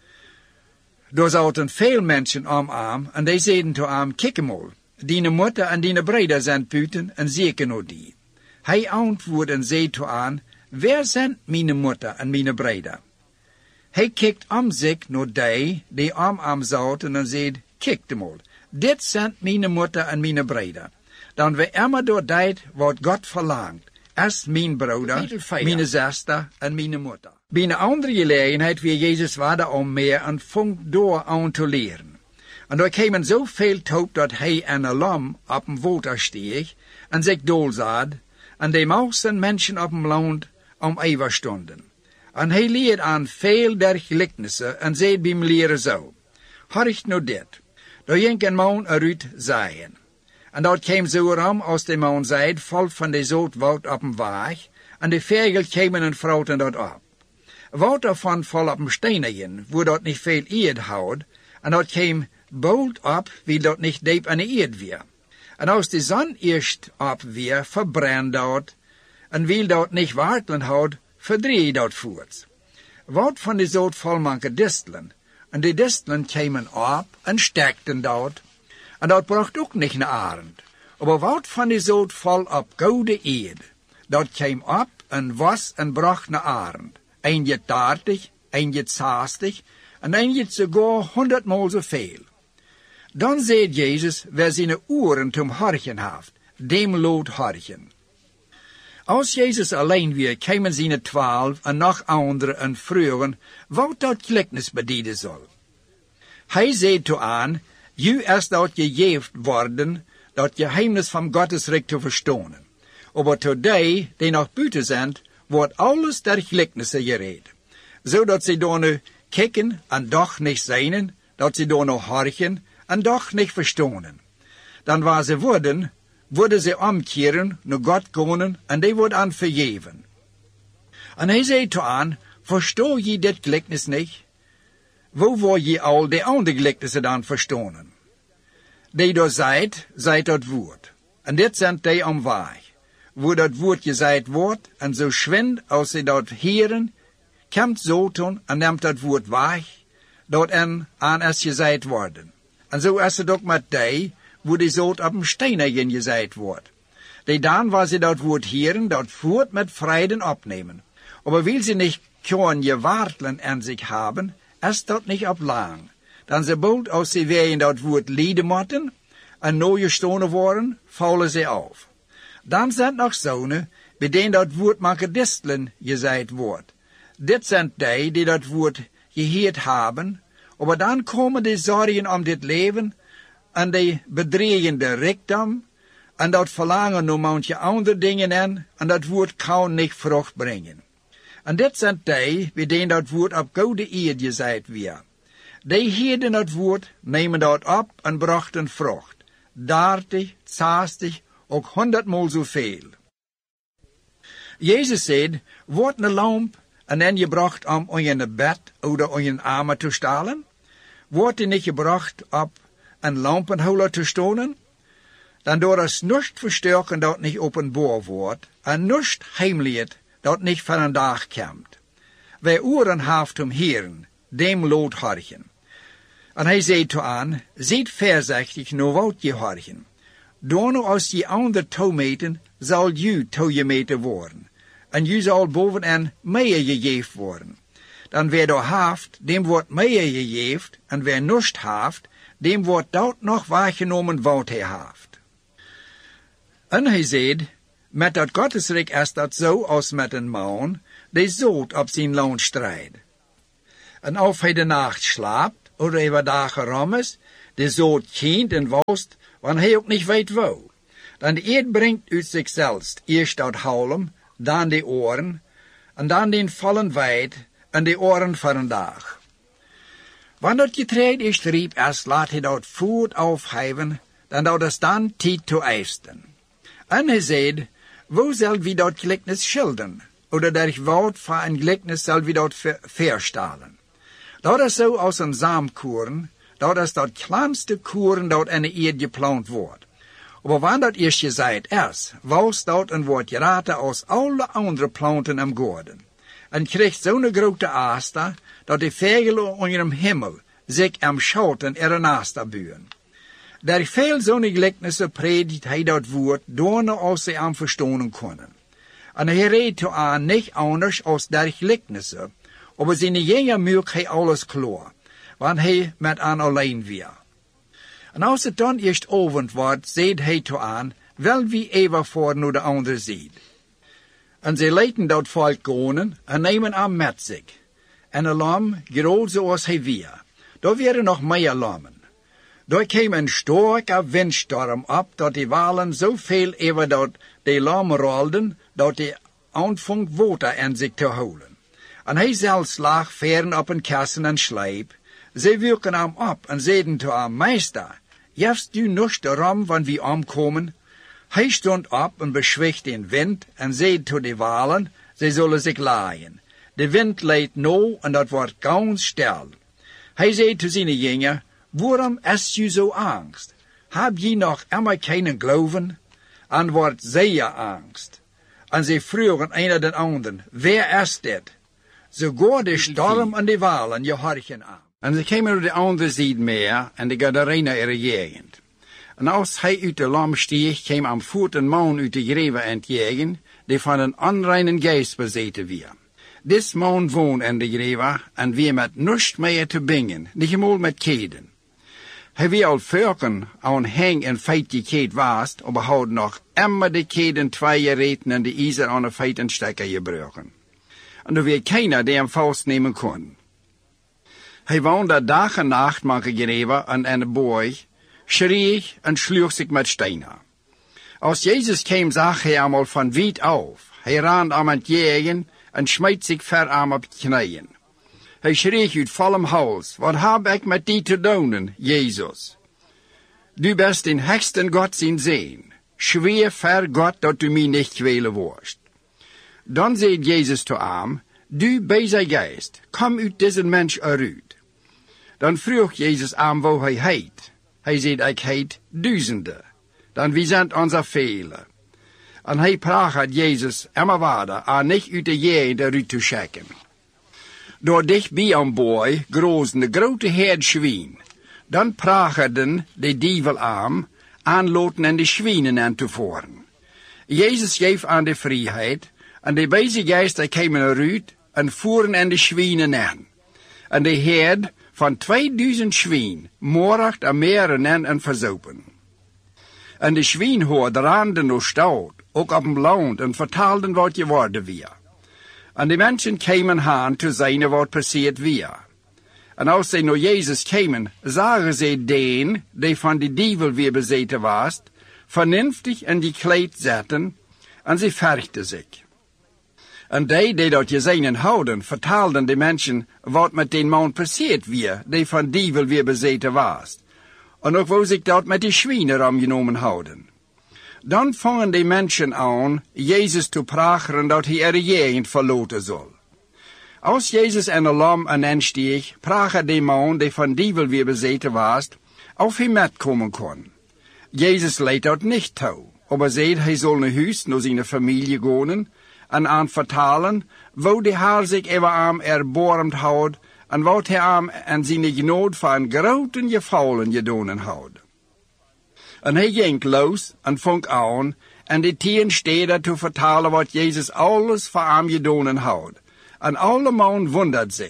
Daar zaten veel mensen om hem en die zeiden tot hem, kijk mal, die moeder en die broeder zijn buiten en zeker nog die. Hij antwoordde en zei tot hen, waar zijn mijn moeder en mijn broeder? Hij kijkt om zich naar die die om hem zaten en zei, kijk mal, dit zijn mijn moeder en mijn broeder. Dan we immer door deed wat God verlangt, is mijn broeder, mijn zuster en mijn moeder. Bij een andere gelegenheid weer Jezus waarde om meer en vond door aan te leren. En er kwamen zoveel toe dat hij en een lam op een water steeg en zich doolzad, en de meeste mensen op een land om eeuwig stonden. En hij leerde aan veel der gelijkenissen en zei bij hem leren zo, horcht nou dit, daar ging een man eruit zaaien. En dat kwam zo ram als de man zei, vol van de zout woud op een waag, en de vegel kwamen en vroten dat op. Woud daarvan vol op een steenetje, waar dat niet veel eerd houdt, en dat kwam bold op, wie dat niet diep aan de eerd weer. En als de zon eerst op weer, verbrandt dat, en wie dat niet wartelen houdt, verdreef dat voort. Woud van de zout vol manke distelen, en de distelen kwamen op en sterkten dat, en dat bracht ook niet naar arend. Maar woud van de zout vol op gouden eerd, dat kwam op en was en bracht naar arend. Eentje taartig, eentje zestig, en eentje sogar honderdmaal zoveel. Dan zei Jezus, wer zijn oren zum horchen heeft, dem lood horchen. Als Jezus alleen weer, kwamen zijn twaalf en nog anderen en vroegen, wat dat gelijkenis bedienen zal. Hij zei toe aan, ju is dat gegeven worden, dat geheimnis van Gottes Rijk te verstaan. Maar tot die, die nog buiten zijn, wordt alles der gelijkenissen gereed. Zodat ze door nu kijken en doch niet zijn, dat ze door nu horchen en doch niet verstaan. Dan waar ze worden, worden ze omkeren, naar God komen en die wordt aan vergeven. En hij zei toe aan, verstoor je dit gelijkenis niet? Wo word je al de andere gelijkenissen dan verstaan? Die door zijt, zijt dat woord. En dit zijn die omwaag. Wo dat woord gezeid wordt, en zo schwind als ze dat heren, komt Satan en neemt dat woord weg, dat en aan is gezeid worden. En zo is het ook met die, wo die zout op een steenetje gezeid wordt. Die dan, waar ze dat woord heren, dat voort met vreden opnemen. Maar wil ze niet kunnen gewartelen in zich hebben, is dat niet op lang. Dan ze bold als ze weer in dat woord lieden moeten, en nooie stonen worden, vallen ze af. Dan zijn nog zonen, bij denen dat woord maken distelen gezeid wordt. Dit zijn die, die dat woord gehoord hebben, maar dan komen de zorgen om dit leven, en de bedreigende rijkdom, en dat verlangen naar manche andere dingen in, en dat woord kan niet vrucht brengen. En dit zijn die, bij denen dat woord op gouden eerd gezeid weer. Die hielden dat woord, nemen dat op en brachten vrucht. Dertig, zestig, ook honderdmaal zoveel. Jezus zei, wordt een lamp en dan gebracht om in je bed of in je armen te stalen? Wordt die niet gebracht op een lampenholer te stonen? Dan door het nust versterken dat niet openbaar wordt, en nust heimliet dat niet van een dag komt. Wij oren heeft om heren, dem lood horchen. En hij zei toe aan, ziet voorzichtig nou wat je horchen. Door als je ander toemeten, zal je toegemeten worden. En je zal bovenaan meer gegeven worden. Dan wie er heeft, dem wordt meer gegeven, en wie nust heeft, dem wordt dat nog waargenomen wat hij heeft. En hij zei, met dat Gottesrijk is dat zo als met een man, die zoot op zijn loon strijd. En of hij de nacht slaapt, of hij wat dagen rom is, de zoot kent en woest, want hij ook niet weet wou. Dan de eed brengt uit zichzelf eerst uit houlen, dan de oren, en dan den vallen wijd, en de oren voor een dag. Wanneer het getreid is riep erst, laat hij dat voet aufheven, dan dat is dan tijd te eisten. En hij zei, wo zal wie dat gelijkenis schilderen, oder der woord van een gelijkenis zal wie dat ver verstalen. Dat is zo als een zaamkoren, dat is dat kleinste koren dat in de eerd geplant wordt. Maar wanneer dat eerst gezaaid is, was dat een wordt geraten als alle andere planten am Gordon. En krijgt zo'n grote aasta, dat de vogelen onder hem hemel zich am schouten er een aasta buren. Der veel zo'n gelijkenissen predikt hij dat woord, doorne als ze am verstonen konden. En hij reed toe aan niet anders als der gelijkenissen, aber zijn jenger mög hij alles klaar, want hij met aan alleen weer. En als het dan eerst avond wordt, zeed hij toe aan, wel wie even voor nu de andere ziet. En zij leiden dat volk gaan en nemen aan met zich. En een lam, groot zoals hij weer. Daar waren nog meer lammen. Daar kwam een sterke windstorm op, dat die walen zoveel over dat de lam rolden, dat die aanvang water in zich te houden. En hij zelfs lag veren op een kassen en sleep. Zij wilken hem op en zeiden te hem, meester, jefst u nog de ram van wie omkomen? Hij stond op en beschwicht den wind en zei tot de walen, zij zullen zich laaien. De wind leidt nou en dat wordt ganz stil. Hij zei tot zijn jongen, waarom is u zo angst? Heb je nog immer keinen geloven? En wordt zeer angst. En zij vroegen een den anderen, wer is dit? Sogar de storm en de walen je horchen aan. En ze kwamen op de andere zijde meer en de Gadarena er gegend. En als hij uit de lam stieg, kwam am voet een man uit de greven entgegen, die van een onreinen geest bezeten weer. Dis man woont in de greven en weer met niets meer te bingen, niet eenmaal met keden. Hij wie al veuken aan heng en feit geked was, maar had nog immer de keden twee reten en de ijzer aan de feiten stekker gebruiken. En er weer keiner die hem vastnemen kon. Hij woonde dag en nacht maken greven en in de boy, schrie en sloeg zich met stenen. Als Jezus kwam, zag hij hem al van wiet af. Hij rand aan het jagen en smijt zich ver aan op de knieën. Hij schreef uit vollem hals, wat heb ik met die te doen, Jezus? Du bent in heksten God zijn zin. Schweer ver God dat du mij niet kwelen worst. Dan zei Jezus te hem, du beze geest, kom uit deze mens eruit. Dan vroeg Jezus aan waar hij heet. Hij zei, ik heet duizenden. Dan wie zijn onze velen? En hij praat Jezus immer waarder aan niet uit de jeen eruit te schikken. Door dichtbij aan boy grozen de grote herd schwien. Dan praten de dievel aan, aanloten en de schwienen aan te voeren. Jezus geeft aan de vrijheid, en de beze geesten kwamen eruit en voeren en de schwienen aan. En de herd van tweeduizend schwien, moorcht en meren en, en verzopen. En de schwienhoorder randen door stout, ook op een land, en vertaalden wat je worden weer. En de mensen kwamen aan te zien wat passeerd weer. En als zij naar Jezus kwamen, zagen zij den, die van de dievel weer bezeten was, vernünftig in die kleed zetten, en ze vergden zich. En die, die dat gezien houden, vertaalden de mensen wat met den man passeerd weer, die van dievel weer bezeten was. En ook wou zich dat met die schwienen omgenomen houden. Dan vangen de mensen aan Jezus te praten dat hij er jegend verloten zal. Als Jezus en de lam en instieg, praten de man die van dievel weer bezeten was, of hij metkomen kon. Jezus leidt dat niet toe, maar zei hij zal naar huis, naar zijn familie gaan, en aan vertalen, wo de haar zich even aan erbarmd houdt, en wat hij aan en zijn genood van groten gevouwen gedonen houdt. En hij ging los en vond aan, en de tien steden te vertalen wat Jezus alles voor hem gedonen houdt. En alle man wondert zich.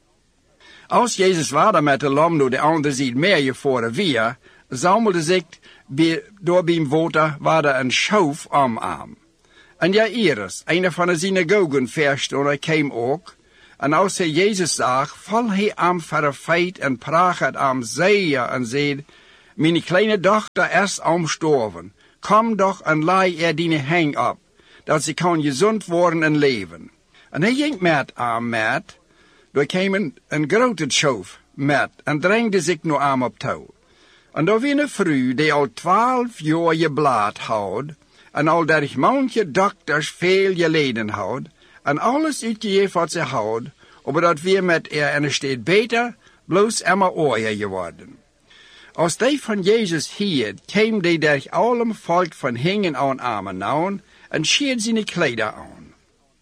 Als Jezus waarde met de lam door de andere zijde meer gevoeren weer, zamelde zich door bij water waarde een schoof om hem. En Jairus, een van de synagogenverstonder, kwam ook. En als hij Jezus zag, val hij am voor een feit en praat am zeer en zei, mijn kleine dochter is omstorven. Kom doch en laai er die hang op, dat ze kan gezond worden en leven. En hij ging met am met, daar kwam een, een grote schoof met en drengde zich nu am op touw. En daar was een vrouw die al twaalf jaar je blad houdt, en al dertig manche dokters veel geleden houdt, en alles uitgegeven wat ze houdt, opdat we met er en er steeds beter, bloos immer ooier geworden. Als die van Jezus hier, kwam die der allem volk van hingen aan armen nauwen, en scheert zijn kleider aan.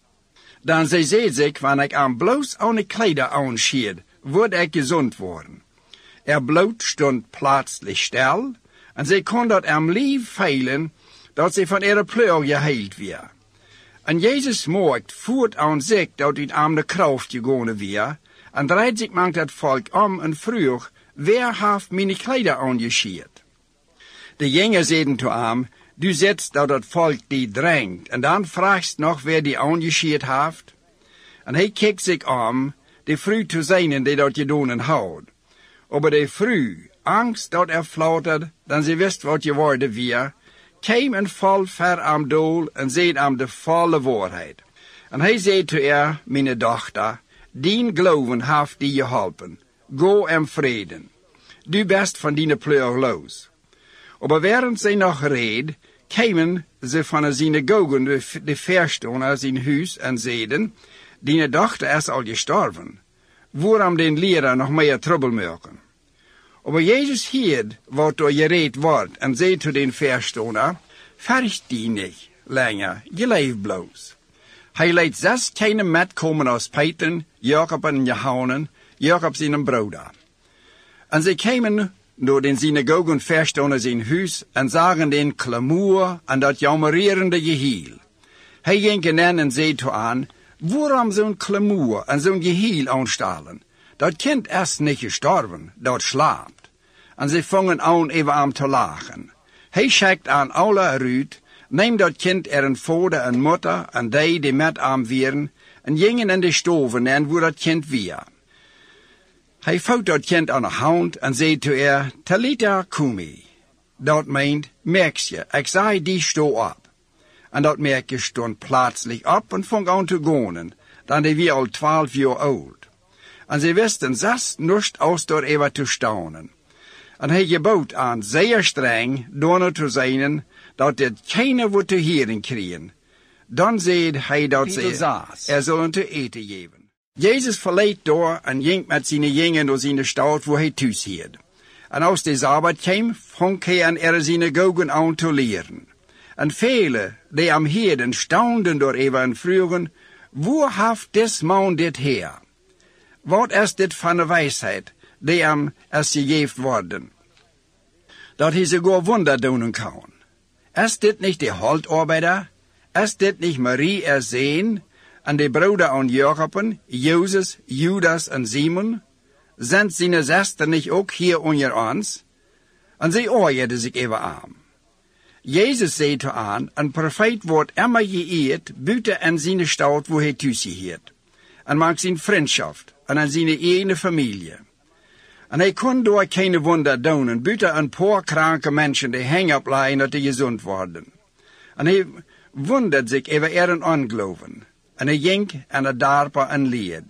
Dan zij zei zich, wanneer ik aan bloos aan de kleider aanscheert, word ik gezond worden. Er bloot stond plaatselijk stil, en zij kon dat am lief veilen, dat zij van ihre pleur geheild weer. En Jezus mocht voert aan zich dat het aan de kracht gegaan weer, en draait zich mank dat volk om en vroeg, wer heeft mijn kleider aangescheerd? De jongen zeiden toe hem, du zet dat het volk die dringt, en dan vraagst nog wer die aangescheerd heeft? En hij kijkt zich om, de vrouw te zijn die dat gedaan houdt. Aber de vrouw, angst dat er flautert, dan ze wist wat je worden weer, kwam en val ver am doel en zei am de volle waarheid. En hij zei te er, mijn dochter, dien geloven heeft die je geholpen. Go en vreden. Du best van die pleur los. Aber während zij nog reed, kwamen ze van de synagogen de, de verstonders in huis en zeiden, die dochter is al gestorven. Waarom den leraar nog meer troebel maken? Aber Jezus hield wat door gereed wordt en zei te den verstonder, vergt die niet langer, je leeft bloos. Hij liet zes kinderen metkomen als Peter, Jacob en Johannes, Jacob zijn broeder. En zij kwamen door den synagogenverstonders in huis en zagen den klamoer en dat jammererende gehiel. Hij ging hen en zei toe aan, waarom zo'n klamoer en zo'n gehiel aanstalen? Dat kind is niet gestorven, dat slaapt. En zij vangen aan even aan te lachen. Hij schijkt aan alle eruit, neemt dat kind er een vader en moeder en die die met hem wieren, en gingen in de stoven en waar dat kind weer. Hij vouwt dat kind aan de hand en zei te er, Talita kumi. Dat meent, merkje, ik zei die sto op. En dat merkje stond plaatselijk op en vong aan te gaan, dan die weer al twaalf jaar oud. En ze wisten zes nust aus door even te staunen. En hij gebood aan zeer streng, door te zijn, dat dit keine wordt te horen krijgen. Dan zei hij dat ze er zullen te eten geven. Jezus verleed door en ging met zijn jongen door zijn stad waar hij thuis hield. En als de Sabbat kwam, vond hij aan er synagogen aan te leren. En vele, die am hielden, staunden door even en vroegen, waar heeft des man dit her? Wat is dit van de wijsheid, die hem is gegeven worden? Dat hij sogar wunder doen kan. Is dit niet de holdarbeider? Is dit niet Marie er zeen, en de broeder aan Jacob, Jozef, Judas en Simon? Zijn zijn zuster niet ook hier onder ons? En zij oordeelde zich even aan. Jezus zei te aan, een profeet wordt immer geëerd, buiten en zijn stad waar hij thuis hield. En maakt zijn vriendschap en aan zijn eigen familie. En hij kon door geen wunder doen, buiten een paar kranke mensen die hang opleiden dat die gezond worden. En hij wundert zich over ihren ongeloven. En hij ging en het darpa en leed.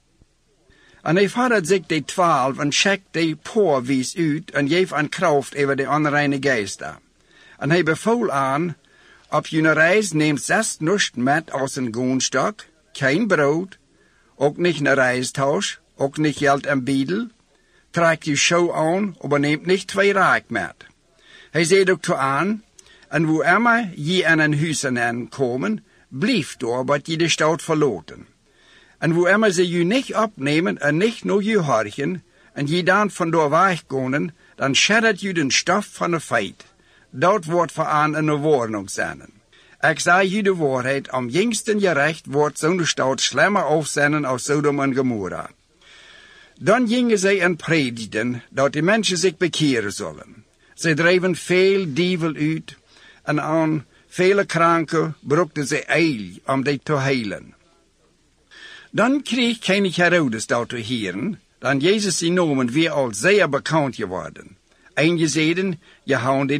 En hij vader zich de twaalf en schekt de paar wies uit en geef aan kracht over de onreine geesten. En hij bevoel aan, op je reis neemt zes nust met als een goenstok, geen brood, ook niet een reistausch, ook niet geld en biedel, trekt je show aan, maar neemt niet twee raak met. Hij zei ook toe aan, en wo immer je aan een huis aankomen, blijf door wat je de stad verloten. En wo immer ze je niet opnemen en niet naar je horchen, en je dan vandoor wegkomen, dan scheddert je den stof van de feit. Dat wordt voor aan een woording zijn. Ik zei je de waarheid, om jingsten gerecht wordt zo'n stad slimmer afzenden als Sodom en Gomorra. Dan gingen zij en predikten dat de mensen zich bekeren zullen. Zij dreven veel dievel uit en aan Vele kranken brukten ze eil om die te heilen. Dan kreeg koning Herodes dat te horen, dan Jezus zijn namen weer al zeer bekend geworden. Einige zeiden, je houden